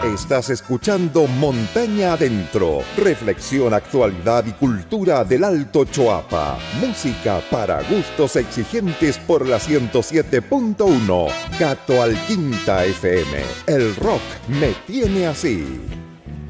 Estás escuchando Montaña Adentro, reflexión, actualidad y cultura del Alto Choapa. Música para gustos exigentes por la 107.1. Gato al Quinta FM. El rock me tiene así.